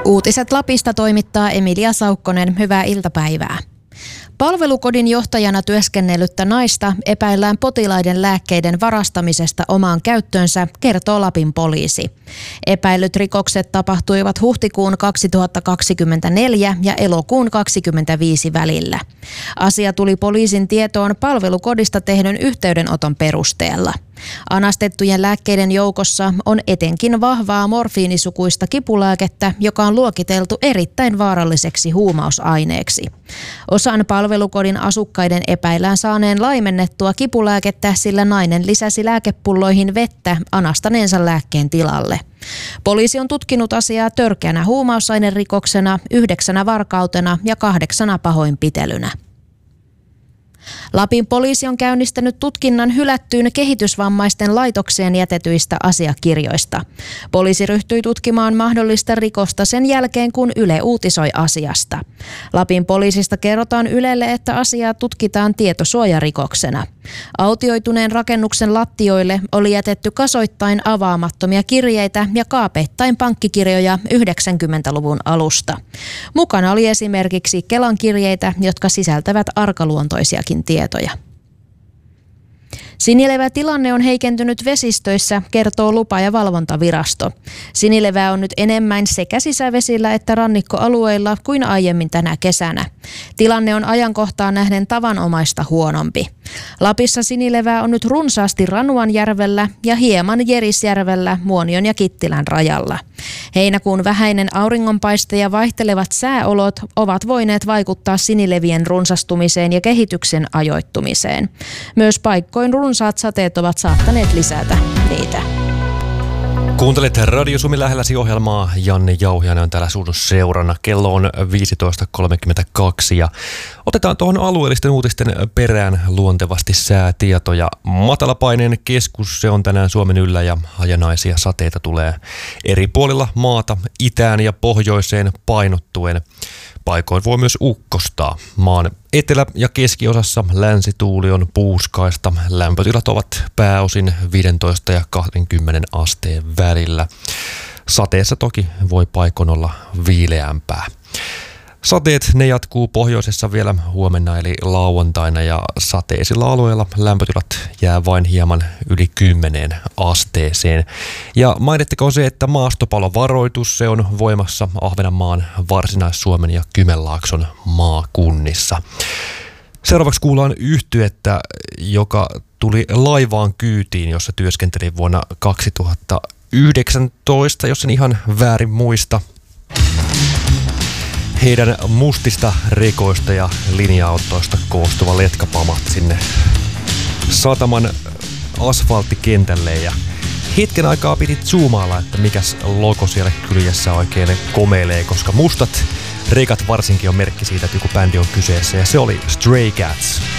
Uutiset Lapista toimittaa Emilia Saukkonen. Hyvää iltapäivää. Palvelukodin johtajana työskennellyttä naista epäillään potilaiden lääkkeiden varastamisesta omaan käyttöönsä, kertoo Lapin poliisi. Epäillyt rikokset tapahtuivat huhtikuun 2024 ja elokuun 2025 välillä. Asia tuli poliisin tietoon palvelukodista tehdyn yhteydenoton perusteella. Anastettujen lääkkeiden joukossa on etenkin vahvaa morfiinisukuista kipulääkettä, joka on luokiteltu erittäin vaaralliseksi huumausaineeksi. Osan palvelukodin asukkaiden epäillään saaneen laimennettua kipulääkettä, sillä nainen lisäsi lääkepulloihin vettä anastaneensa lääkkeen tilalle. Poliisi on tutkinut asiaa törkeänä huumausainerikoksena, 9 varkautena ja 8 pahoinpitelynä. Lapin poliisi on käynnistänyt tutkinnan hylättyyn kehitysvammaisten laitokseen jätetyistä asiakirjoista. Poliisi ryhtyi tutkimaan mahdollista rikosta sen jälkeen, kun Yle uutisoi asiasta. Lapin poliisista kerrotaan Ylelle, että asiaa tutkitaan tietosuojarikoksena. Autioituneen rakennuksen lattioille oli jätetty kasoittain avaamattomia kirjeitä ja kaapeittain pankkikirjoja 90-luvun alusta. Mukana oli esimerkiksi Kelan kirjeitä, jotka sisältävät arkaluontoisiakin tietoja. Sinilevätilanne on heikentynyt vesistöissä, kertoo Lupa- ja valvontavirasto. Sinilevää on nyt enemmän sekä sisävesillä että rannikkoalueilla kuin aiemmin tänä kesänä. Tilanne on ajankohtaan nähden tavanomaista huonompi. Lapissa sinilevää on nyt runsaasti Ranuanjärvellä ja hieman Jerisjärvellä Muonion ja Kittilän rajalla. Heinäkuun vähäinen auringonpaiste ja vaihtelevat sääolot ovat voineet vaikuttaa sinilevien runsastumiseen ja kehityksen ajoittumiseen. Myös paikkoin runsaat sateet ovat saattaneet lisätä niitä. Kuuntelet Radio Suomi lähelläsi -ohjelmaa. Janne Jauhiainen on täällä sun seurana. Kello on 15.32 ja otetaan tuohon alueellisten uutisten perään luontevasti säätietoja. Matalapaineen keskus, se on tänään Suomen yllä ja hajanaisia sateita tulee eri puolilla maata itään ja pohjoiseen painottuen. Paikoin voi myös ukkostaa. Maan etelä- ja keskiosassa länsituuli on puuskaista. Lämpötilat ovat pääosin 15 ja 20 asteen välillä. Sateessa toki voi paikoin olla viileämpää. Sateet ne jatkuu pohjoisessa vielä huomenna eli lauantaina ja sateisilla alueilla lämpötilat jää vain hieman yli 10 asteeseen. Ja mainittakoon se, että maastopalovaroitus se on voimassa Ahvenanmaan, Varsinais-Suomen ja Kymenlaakson maakunnissa. Seuraavaksi kuullaan yhtyettä, joka tuli laivaan kyytiin, jossa työskenteli vuonna 2019, jos en ihan väärin muista. Heidän mustista rekoista ja linja-autoista koostuva letka pamahti sinne sataman asfalttikentälle ja hetken aikaa piti zoomailla, että mikäs logo siellä kyljessä oikein komeilee, koska mustat rekat varsinkin on merkki siitä, että joku bändi on kyseessä ja se oli Stray Cats.